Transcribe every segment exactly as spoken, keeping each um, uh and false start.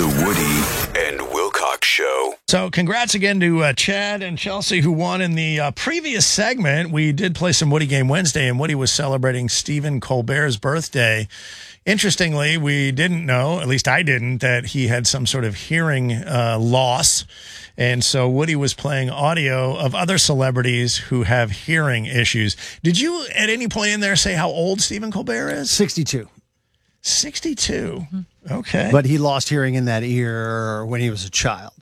The Woody and Wilcox Show. So congrats again to uh, Chad and Chelsea, who won in the uh, previous segment. We did play some Woody Game Wednesday, and Woody was celebrating Stephen Colbert's birthday. Interestingly, we didn't know, at least I didn't, that he had some sort of hearing uh, loss. And so Woody was playing audio of other celebrities who have hearing issues. Did you at any point in there say how old Stephen Colbert is? sixty-two. sixty-two. Okay. But he lost hearing in that ear when he was a child.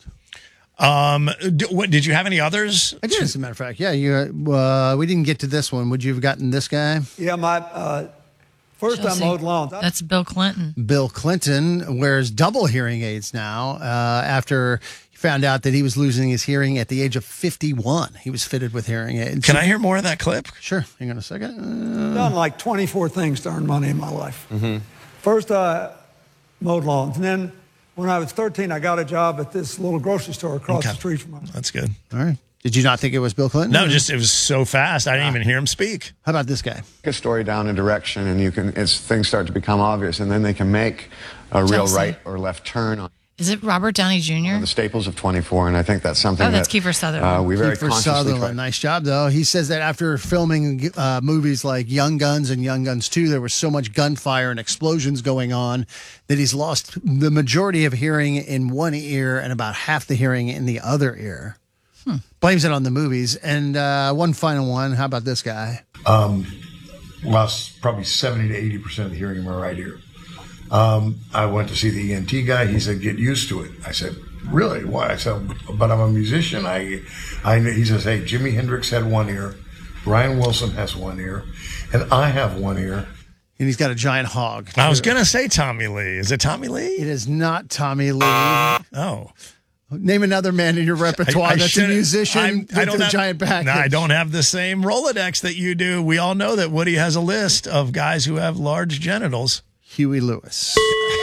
Um, d- what, did you have any others? I did, as a matter of fact. Yeah, you. Uh, we didn't get to this one. Would you have gotten this guy? Yeah, my uh, first Chelsea. time mowed lawns. That's Bill Clinton. Bill Clinton wears double hearing aids now uh, after he found out that he was losing his hearing at the age of fifty-one. He was fitted with hearing aids. Can I hear more of that clip? Sure. Hang on a second. Uh, Done like twenty-four things to earn money in my life. Mm-hmm. First, I mowed lawns. And then when I was thirteen, I got a job at this little grocery store across Okay. the street from my That's good. all right. Did you not think it was Bill Clinton? No, just it was so fast. I didn't even hear him speak. How about this guy? Take a story down a direction, and you can it's things start to become obvious, and then they can make a real Chelsea. right or left turn on Is it Robert Downey Junior? the staples of twenty-four, and I think that's something Oh, that's that Kiefer Sutherland. uh, we very Kiefer consciously Sutherland. try. Nice job, though. He says that after filming uh, movies like Young Guns and Young Guns two, there was so much gunfire and explosions going on that he's lost the majority of hearing in one ear and about half the hearing in the other ear. Hmm. Blames it on the movies. And uh, one final one. How about this guy? Um, lost probably seventy to eighty percent of the hearing in my right ear. Um, I went to see the E N T guy. He said, get used to it. I said, really? Why? I said, but I'm a musician. I, I, he says, hey, Jimi Hendrix had one ear. Brian Wilson has one ear. And I have one ear. And he's got a giant hog. I was going to say Tommy Lee. Is it Tommy Lee? It is not Tommy Lee. Oh. Name another man in your repertoire I- I that's a should've- musician I'm- with I don't a have- giant package. No, I don't have the same Rolodex that you do. We all know that Woody has a list of guys who have large genitals. Huey Lewis.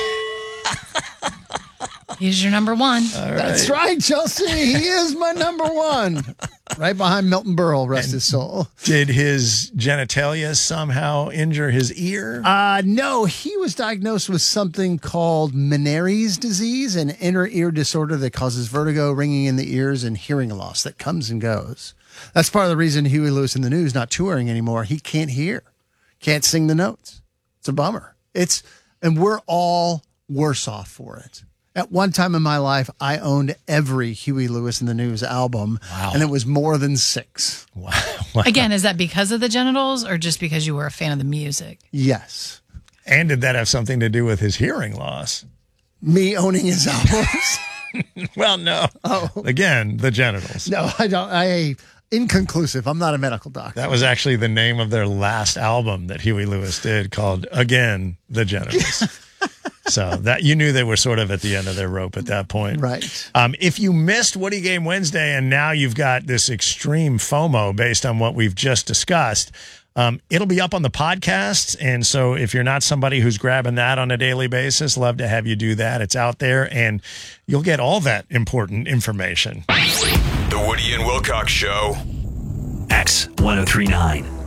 He's your number one. That's right, Chelsea. He is my number one. Right behind Milton Berle, rest his soul. Did his genitalia somehow injure his ear? Uh, no, he was diagnosed with something called Meniere's disease, an inner ear disorder that causes vertigo, ringing in the ears, and hearing loss that comes and goes. That's part of the reason Huey Lewis in the News not touring anymore. He can't hear, can't sing the notes. It's a bummer. It's and we're all worse off for it. At one time in my life, I owned every Huey Lewis in the News album, Wow. and it was more than six. Wow. Wow. Again, is that because of the genitals or just because you were a fan of the music? Yes. And did that have something to do with his hearing loss? Me owning his albums? Well, no. Oh. Again, the genitals. No, I don't. I inconclusive. I'm not a medical doctor. That was actually the name of their last album that Huey Lewis did, called Again, the Genitals. So that you knew they were sort of at the end of their rope at that point. Right. Um, if you missed Woody Game Wednesday and now you've got this extreme FOMO based on what we've just discussed, um, it'll be up on the podcasts. And so if you're not somebody who's grabbing that on a daily basis, love to have you do that. It's out there and you'll get all that important information. The Woody and Wilcox Show. X ten thirty-nine.